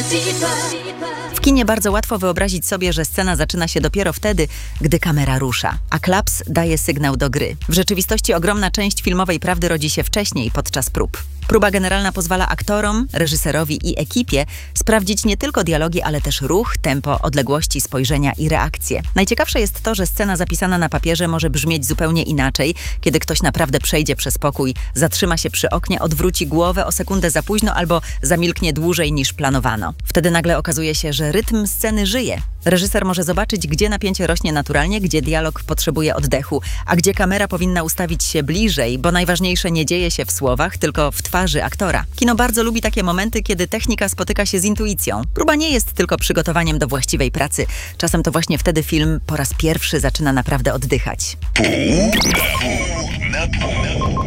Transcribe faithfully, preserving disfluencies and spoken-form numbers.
W kinie bardzo łatwo wyobrazić sobie, że scena zaczyna się dopiero wtedy, gdy kamera rusza, a klaps daje sygnał do gry. W rzeczywistości ogromna część filmowej prawdy rodzi się wcześniej, podczas prób. Próba generalna pozwala aktorom, reżyserowi i ekipie sprawdzić nie tylko dialogi, ale też ruch, tempo, odległości, spojrzenia i reakcje. Najciekawsze jest to, że scena zapisana na papierze może brzmieć zupełnie inaczej, kiedy ktoś naprawdę przejdzie przez pokój, zatrzyma się przy oknie, odwróci głowę o sekundę za późno albo zamilknie dłużej niż planowano. Wtedy nagle okazuje się, że rytm sceny żyje. Reżyser może zobaczyć, gdzie napięcie rośnie naturalnie, gdzie dialog potrzebuje oddechu, a gdzie kamera powinna ustawić się bliżej, bo najważniejsze nie dzieje się w słowach, tylko w twarzy aktora. Kino bardzo lubi takie momenty, kiedy technika spotyka się z intuicją. Próba nie jest tylko przygotowaniem do właściwej pracy. Czasem to właśnie wtedy film po raz pierwszy zaczyna naprawdę oddychać. Pół na pół.